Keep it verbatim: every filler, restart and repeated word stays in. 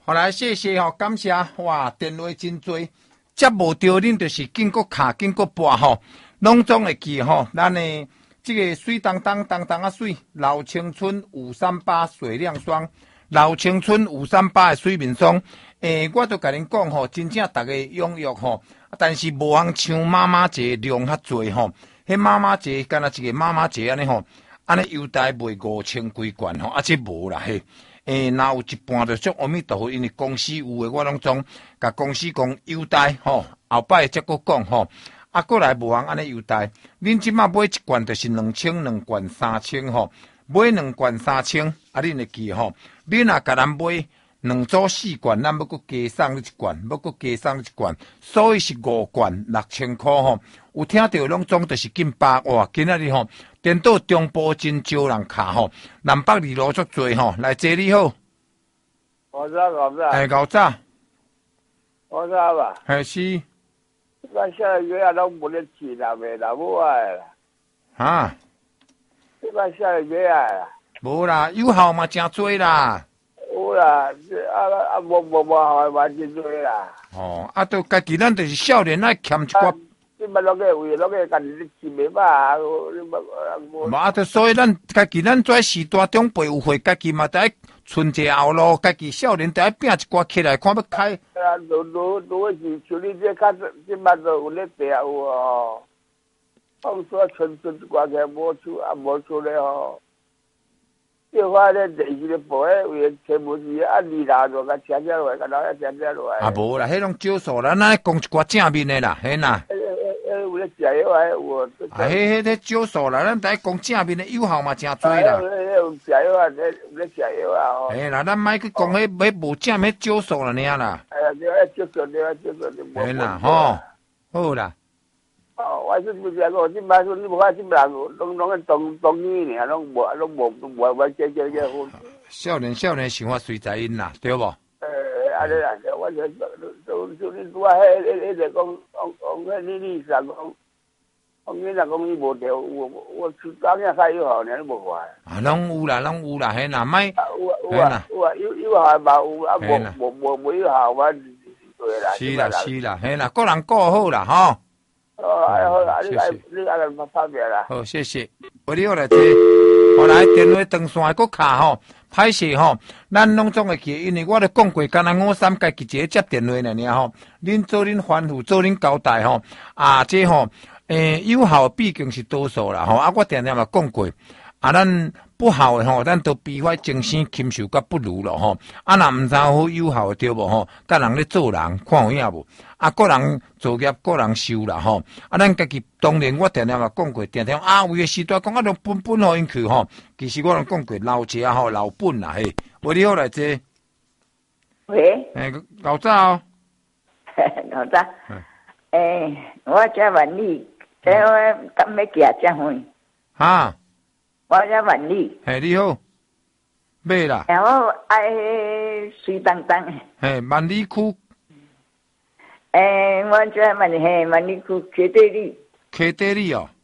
好来，谢谢吼，感谢哇，电话真多，接无到恁就是经过卡，经过拨吼，拢总会记吼。咱的这个水当当当当啊水，老青春五三八水亮霜，老青春五三八的水面霜。诶、欸，我都甲恁讲吼，真正大家踊跃吼，但是无通像妈妈节量较济吼。迄妈妈节干那一个妈妈节安尼吼，安尼优待卖五千几罐吼，啊这无啦嘿。诶，若有一半就祝阿弥陀佛，因为公司有诶，我拢总甲公司讲优待吼，后摆则搁讲吼，啊，过来无通安尼优待。恁即马买一罐就是两千，两罐三千吼，买两罐三千，啊，恁会记吼。恁若甲咱买两组四罐，咱要搁加送你一罐，要搁加送你一罐，所以是五罐六千块吼。有听到拢总就是紧八哇，今仔日吼。颠倒中部真少人卡吼，南北二路足多吼，来坐你好。 我早搞早。 哎，搞早。 我早吧。 哎是。 我下个月都冇得钱啦，未啦，冇啊。 啊？ 这个下个月啊。 无啦，有效嘛真多啦。 有啦，啊啊冇冇冇效嘛真多啦。 哦，啊，都家己咱就是少年爱欠一寡。 你咪攞嘅位，攞嘅近啲錢未嘛？你咪冇啊！就所以咱家己咱做時代長輩有會，家己嘛得存一個後路，家己少年得拼一寡起來，看要開。 啊，都都都是像你這卡，即嘛都有咧地有哦。放說存存一寡起冇出啊，冇出咧哦。即話咧，第二個部咧，為全部是啊，二拿咗個車車落來，個老一車車落來。 啊，無啦，迄種少數啦，咱講一寡正面的啦，係啦。 有咧食藥啊，有。啊， 迄迄迄少數啦，咱第講正面的有效嘛，真多啦。 有食藥啊，有咧食藥啊。 哎啦，咱莫去講迄迄無正面少數啦，爾啦。 哎呀，對啊，少數對啊，少數對。 係啦，吼，好啦。 哦，我是不是講，即擺說你無看即人，攏攏個當當醫爾，攏無攏無無無接接接好。 少年少年想法隨在因啦，對無？誒， 安尼啦，我就都都你拄啊，迄迄迄個講講講迄你你上講，講你若講伊無條，我我出當日開有效呢，你無看。 啊，攏有啦，攏有啦，嘿啦，莫。 有有啊有啊，有有效嘛有，啊無無無有效嘛對啦。 是啦是啦，嘿啦，個人顧好啦，吼。 哦，哎好啦，你來你來來方便啦。 好，謝謝。我哋我來坐，後來電話斷線個卡吼，歹勢吼，咱攏總會記，因為我哋講過，敢若五三家己一個接電話呢爾吼，恁做恁吩咐，做恁交代吼，啊，這吼，誒，有效畢竟是多數啦吼，啊，我定定嘛講過，啊，咱不好誒吼，咱都避開精神禽獸甲不如咯吼，啊，若毋知好有效對無吼，甲人咧做人看有影無？啊，個人作業，個人收啦吼。啊，咱家己當然我定定嘛講過，定定啊，有個時代講啊，就本本互因去吼。其實我攏講過，留者吼，留本啦嘿。喂，你好來坐。 喂。 誒，老早。 老早。誒，我叫文麗，誒我今日幾啊隻會。 哈。 我叫文麗。 誒，你好。咩啦？ 然後愛水當當。 誒，萬里區。 誒，我在萬里嘿，萬里區溪地里。 溪地里哦。